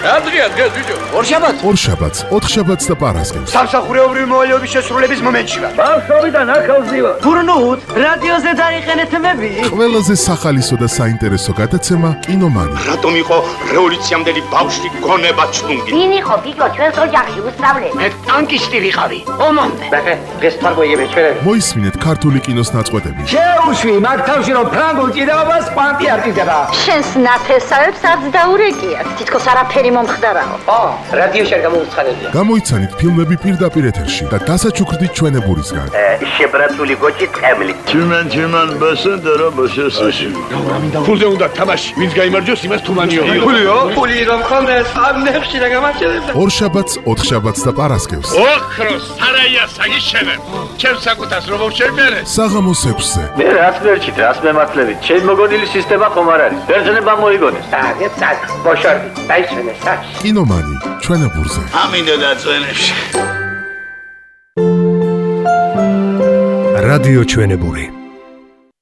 რა დღეა დღეს ბიჭო? ორშაბათს, ოთხშაბათს და პარასკევს. სამსახურეობრივი მოვალეობის შესრულების მომენტში ვარ. ბავშვობიდან აქ ავზივარ. გურნუთ, რადიოზე დაიხენეთ მები. ყველაზე სახალისო და საინტერესო გადაცემა კინომანი. რატომ იყო რევოლუციამდელი ბავშვი გონება ჩუნგი? ვინ იყო ბიჭო ჩვენს ოჯახში უსწავლე? მე ტანკისტი ვიყავი. ომამდე. ბახე, დღეს თარგოიები ჩვენები. მოისმინეთ ქართული კინოს ნაწყვეტები. შეუშვი, მაგ თავში რომ ფრანგულ ჭიდაობას კვანტი არ ჭირდება. შენს ნათესავებს არც დაურეკიათ. თითქოს არაფერი მომხდარაო. რადიოში არ გამოუცხადებია. გამოიცანით ფილმები პირდაპირ ეთერში და დასაჩუქრდით ჩვენებურისგან. შებრაცული გოჭი წემლი. Чиман басендера башესაში. ფულზე უნდა თამაში. ვინც გაიმარჯვოს, იმას თუმანიო. ფულიო? ფული რომ ხონდეს, ამნებში რა გამარჯვებდა. ორშაბათს, ოთხშაბათს და პარასკევს. ოქროს სარაია საგიშენებ. ჩემს საკუთას რომ შევმერე. საღამოს 6-ზე. მე რაც მერჩით, რას მემართლებით. ჩემ მოგონილი სისტემა ხომ არ არის. ბერძნება მოიგონეს. წაგ, ბოშორდი. დაიშვენე საჩი. კინომანი, ჩვენებურზე. ამინდა დაწვენებში. რადიო ჩვენებური.